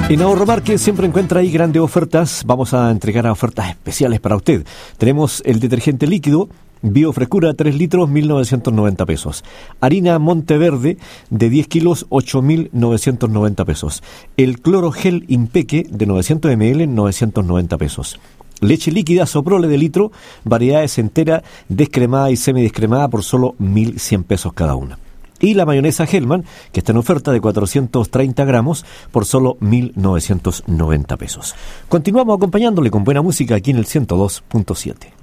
En Ahorro Market siempre encuentra ahí grandes ofertas. Vamos a entregar ofertas especiales para usted. Tenemos el detergente líquido Biofrescura 3 litros, 1.990 pesos. Harina Monteverde de 10 kilos, 8.990 pesos. El cloro gel Impeque de 900 ml, 990 pesos. Leche líquida Soprole de litro, variedades entera, descremada y semidescremada por solo 1.100 pesos cada una. Y la mayonesa Hellman, que está en oferta de 430 gramos por solo 1.990 pesos. Continuamos acompañándole con buena música aquí en el 102.7.